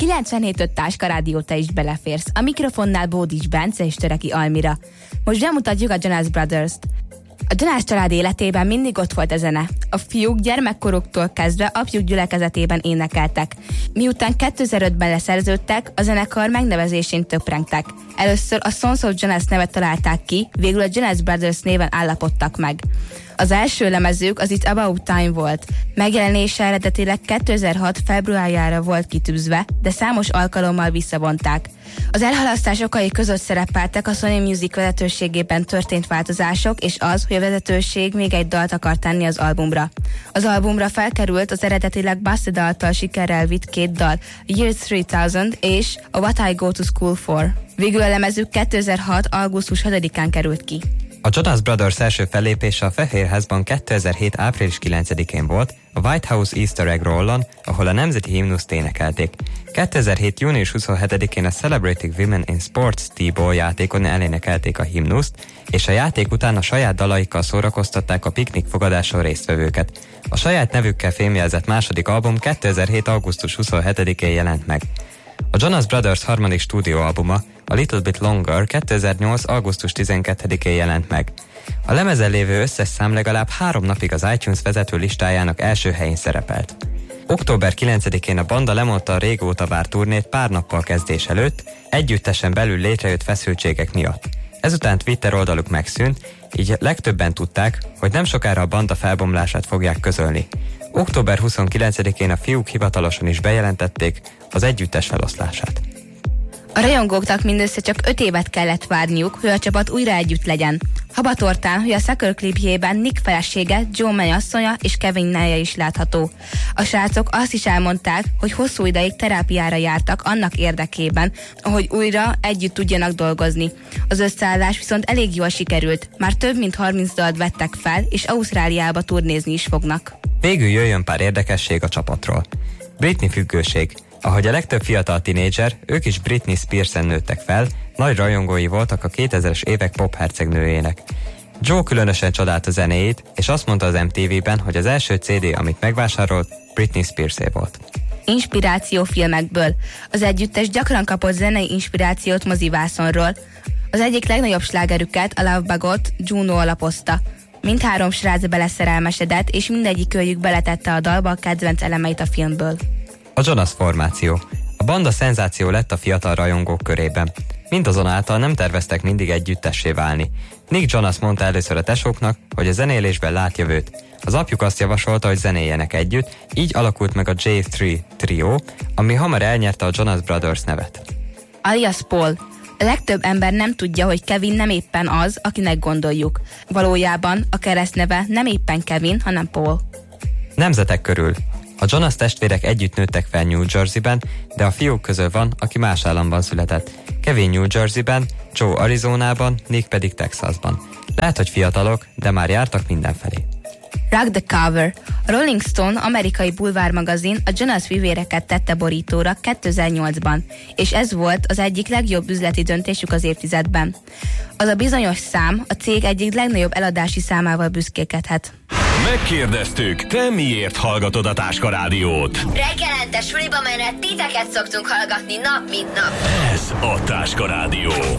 97.5 Táska Rádió, te is beleférsz. A mikrofonnál Bódics Bence és Töreki Almira. Most bemutatjuk a Jonas Brothers-t. A Jonas család életében mindig ott volt a zene. A fiúk gyermekkoruktól kezdve apjuk gyülekezetében énekeltek. Miután 2005-ben leszerződtek, a zenekar megnevezésén töprengtek. Először a Sons of Jonas nevet találták ki, végül a Jonas Brothers néven állapodtak meg. Az első lemezük az It's About Time volt. Megjelenése eredetileg 2006. februárjára volt kitűzve, de számos alkalommal visszavonták. Az elhalasztás okai között szerepeltek a Sony Music vezetőségében történt változások, és az, hogy a vezetőség még egy dalt akar tenni az albumra. Az albumra felkerült az eredetileg Busted által sikerrel vitt 2 dal, Year 3000 és a What I Go to School For. Végül a lemezük 2006. augusztus 6-án került ki. A Jonas Brothers első fellépése a Fehérházban 2007. április 9-én volt, a White House Easter Egg Rollon, ahol a nemzeti himnuszt énekelték. 2007. június 27-én a Celebrating Women in Sports T-Ball játékon elénekelték a himnuszt, és a játék után a saját dalaikkal szórakoztatták a piknik fogadáson résztvevőket. A saját nevükkel fémjelzett második album 2007. augusztus 27-én jelent meg. A Jonas Brothers harmadik stúdióalbuma, a Little Bit Longer 2008. augusztus 12-én jelent meg. A lemezen lévő összes szám legalább 3 napig az iTunes vezető listájának első helyén szerepelt. Október 9-én a banda lemondta a régóta várt turnét pár nappal kezdés előtt, együttesen belül létrejött feszültségek miatt. Ezután Twitter oldaluk megszűnt, így legtöbben tudták, hogy nem sokára a banda felbomlását fogják közölni. Október 29-én a fiúk hivatalosan is bejelentették az együttes feloszlását. A rajongóknak mindössze csak 5 évet kellett várniuk, hogy a csapat újra együtt legyen. Habatortán, hogy a Sucker klipjében Nick felesége, Joe mennyasszonya és Kevin neje is látható. A srácok azt is elmondták, hogy hosszú ideig terápiára jártak annak érdekében, hogy újra együtt tudjanak dolgozni. Az összeállás viszont elég jól sikerült, már több mint 30 dalt vettek fel, és Ausztráliába turnézni is fognak. Végül jöjjön pár érdekesség a csapatról. Britney függőség. Ahogy a legtöbb fiatal tinédzser, ők is Britney Spearsen nőttek fel, nagy rajongói voltak a 2000-es évek pop hercegnőjének. Joe különösen csodált a zenéjét, és azt mondta az MTV-ben, hogy az első CD, amit megvásárolt, Britney Spearsé volt. Inspiráció filmekből. Az együttes gyakran kapott zenei inspirációt mozivászonról. Az egyik legnagyobb slágerüket, a Love Bugot Juno alapozta. Mindhárom srác beleszerelmesedett, és mindegyik őjük beletette a dalba a kedvenc elemeit a filmből. A Jonas formáció. A banda szenzáció lett a fiatal rajongók körében. Mindazonáltal nem terveztek mindig együttessé válni. Nick Jonas mondta először a tesóknak, hogy a zenélésben lát jövőt. Az apjuk azt javasolta, hogy zenéljenek együtt, így alakult meg a J3 Trio, ami hamar elnyerte a Jonas Brothers nevet. Alias Paul. A legtöbb ember nem tudja, hogy Kevin nem éppen az, akinek gondoljuk. Valójában a keresztneve nem éppen Kevin, hanem Paul. Nemzetek körül. A Jonas testvérek együtt nőttek fel New Jerseyben, de a fiúk közül van, aki más államban született. Kevin New Jerseyben, Joe Arizonában, Nick pedig Texasban. Lehet, hogy fiatalok, de már jártak mindenfelé. Rock the Cover. A Rolling Stone amerikai bulvármagazin a Jonas fivéreket tette borítóra 2008-ban, és ez volt az egyik legjobb üzleti döntésük az évtizedben. Az a bizonyos szám a cég egyik legnagyobb eladási számával büszkélkedhet. Megkérdeztük, te miért hallgatod a Táska Rádiót? Reggelente suliba menet titeket szoktunk hallgatni nap mint nap. Ez a Táska Rádió.